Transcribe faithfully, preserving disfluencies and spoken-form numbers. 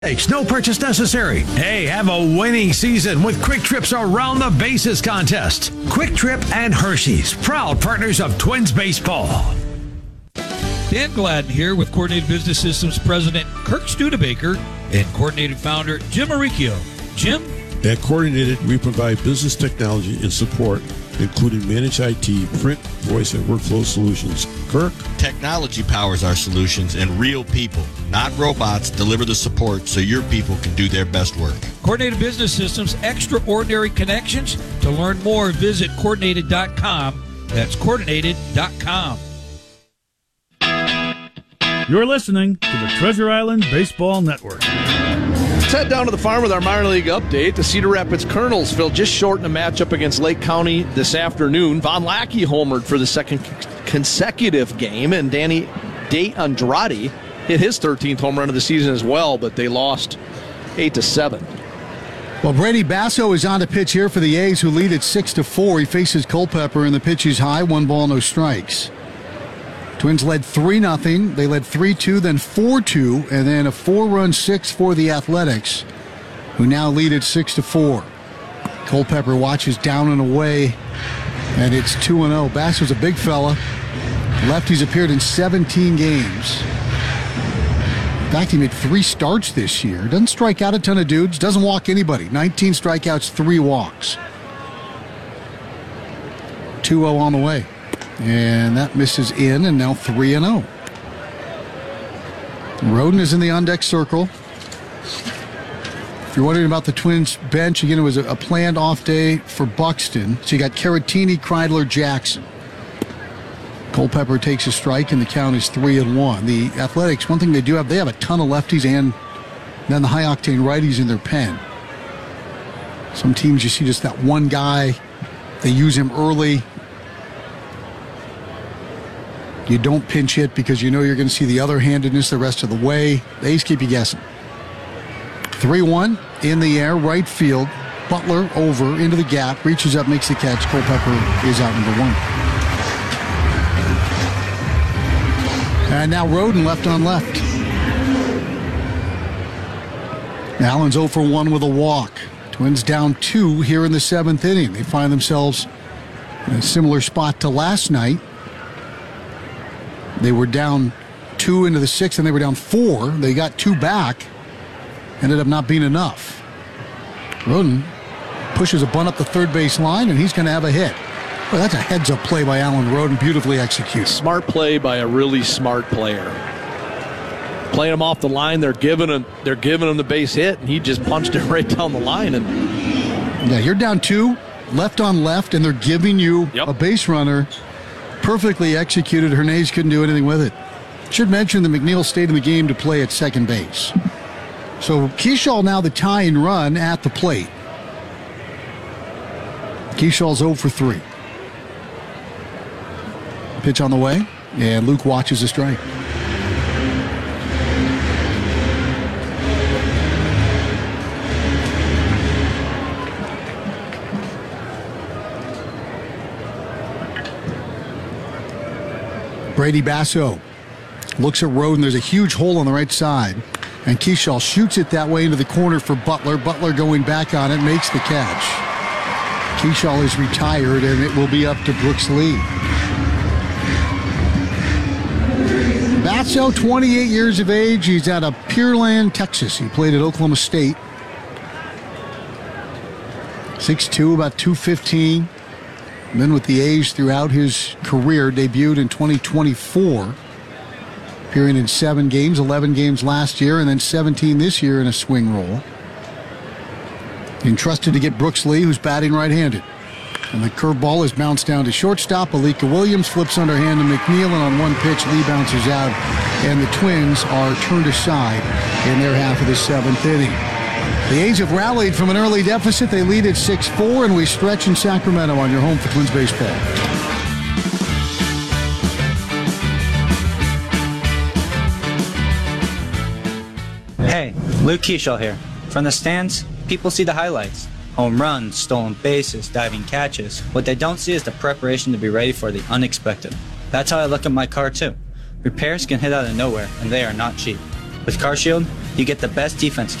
No purchase necessary. Hey, have a winning season with Quick Trip's Around the Bases contest. Quick Trip and Hershey's, proud partners of Twins baseball. Dan Gladden here with Coordinated Business Systems President Kirk Studebaker and Coordinated Founder Jim Maricchio. Jim? At Coordinated, we provide business technology and support, including managed I T, print, voice, and workflow solutions. Kirk? Technology powers our solutions, and real people, not robots, deliver the support so your people can do their best work. Coordinated Business Systems, extraordinary connections. To learn more, visit coordinated dot com. That's coordinated dot com. You're listening to the Treasure Island Baseball Network. Let's head down to the farm with our minor league update. The Cedar Rapids Colonels fell just short in a matchup against Lake County this afternoon. Von Lackey homered for the second consecutive game, and Danny De Andrade hit his thirteenth home run of the season as well, but they lost eight to seven. Well, Brady Basso is on the pitch here for the A's, who lead at six to four. He faces Culpepper, and the pitch is high, one ball, no strikes. Twins led three nothing. They led three two, then four two, and then a four-run six for the Athletics, who now lead at six to four. Culpepper watches down and away, and it's two and oh. Basso's a big fella. Lefty's appeared in seventeen games. In fact, he made three starts this year. Doesn't strike out a ton of dudes. Doesn't walk anybody. nineteen strikeouts, three walks. two oh on the way. And that misses in, and now three and oh. Roden is in the on-deck circle. If you're wondering about the Twins bench, again, it was a planned off day for Buxton. So you got Caratini, Kreidler, Jackson. Culpepper takes a strike, and the count is three and one. The Athletics, one thing they do have, they have a ton of lefties and then the high-octane righties in their pen. Some teams, you see just that one guy. They use him early. You don't pinch hit because you know you're going to see the other-handedness the rest of the way. The A's keep you guessing. three one in the air, right field. Butler over into the gap, reaches up, makes the catch. Culpepper is out number one. And now Roden left on left. Allen's oh for one with a walk. Twins down two here in the seventh inning. They find themselves in a similar spot to last night. They were down two into the sixth, and they were down four. They got two back. Ended up not being enough. Roden pushes a bunt up the third base line, and he's going to have a hit. Well, that's a heads-up play by Alan Roden, beautifully executed. Smart play by a really smart player. Playing him off the line, they're giving him, they're giving him the base hit, and he just punched it right down the line. And yeah, you're down two, left on left, and they're giving you yep. a base runner. Perfectly executed. Hernandez couldn't do anything with it. Should mention that McNeil stayed in the game to play at second base. So Keyshaw now the tying run at the plate. Keyshaw's oh for three. Pitch on the way, and Luke watches the strike. Brady Basso looks at Roden. There's a huge hole on the right side, and Keyshaw shoots it that way into the corner for Butler. Butler going back on it, makes the catch. Keyshaw is retired, and it will be up to Brooks Lee. Basso, twenty-eight years of age. He's out of Pearland, Texas. He played at Oklahoma State. six two, about two fifteen. Been with the A's throughout his career. Debuted in twenty twenty-four. Appearing in seven games, eleven games last year, and then seventeen this year in a swing role. Entrusted to get Brooks Lee, who's batting right-handed. And the curveball is bounced down to shortstop. Alika Williams flips underhand to McNeil, and on one pitch, Lee bounces out. And the Twins are turned aside in their half of the seventh inning. The A's have rallied from an early deficit. They lead at six four, and we stretch in Sacramento on your home for Twins baseball. Hey, Luke Keyshaw here. From the stands, people see the highlights. Home runs, stolen bases, diving catches. What they don't see is the preparation to be ready for the unexpected. That's how I look at my car too. Repairs can hit out of nowhere, and they are not cheap. With CarShield, You get the best defense